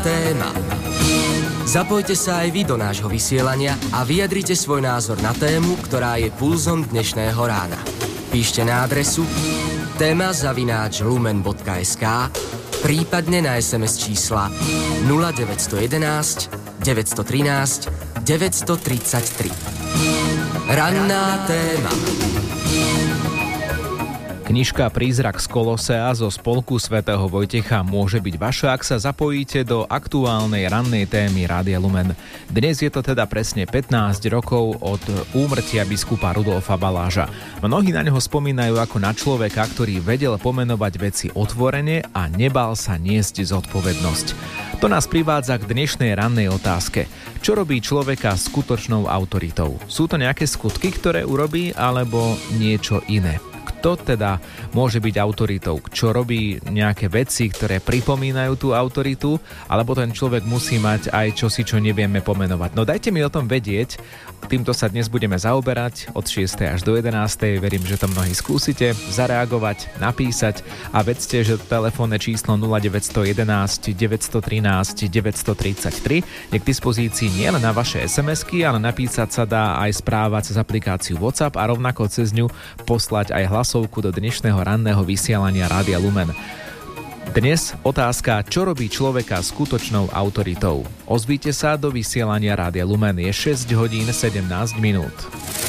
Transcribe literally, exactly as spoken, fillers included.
téma. Zapojte sa aj vy do nášho vysielania a vyjadrite svoj názor na tému, ktorá je pulzom dnešného rána. Píšte na adresu téma zavináč lumen bodka es ká, prípadne na es em es čísla nula deväť jedna jedna, deväť jedna tri, deväť tri tri. Ranná téma. Knižka Prízrak z Kolosea zo spolku svätého Vojtecha môže byť vaša, ak sa zapojíte do aktuálnej rannej témy Rádia Lumen. Dnes je to teda presne pätnásť rokov od úmrtia biskupa Rudolfa Baláža. Mnohí na neho spomínajú ako na človeka, ktorý vedel pomenovať veci otvorene a nebal sa niesť zodpovednosť. To nás privádza k dnešnej rannej otázke. Čo robí človeka skutočnou autoritou? Sú to nejaké skutky, ktoré urobí, alebo niečo iné? Kto teda môže byť autoritou? Čo robí nejaké veci, ktoré pripomínajú tú autoritu? Alebo ten človek musí mať aj čosi, čo nevieme pomenovať? No dajte mi o tom vedieť. Týmto sa dnes budeme zaoberať od šiestej až do jedenástej. Verím, že to mnohí skúsite zareagovať, napísať a vedzte, že telefónne číslo nula deväť jedna jedna, deväť jedna tri, deväť tri tri je k dispozícii nielen na vaše es em esky, ale napísať sa dá aj správa cez aplikáciu WhatsApp a rovnako cez ňu poslať aj hlasovku do dnešného ranného vysielania Rádia Lumen. Dnes otázka, čo robí človeka skutočnou autoritou. Ozvíte sa do vysielania Rádia Lumen, je šesť hodín sedemnásť minút.